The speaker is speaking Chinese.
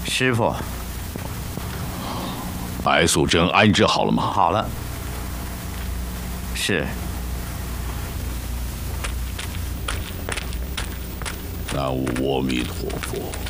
师傅， 白素贞安置好了吗？ 好了。是。 南无阿弥陀佛。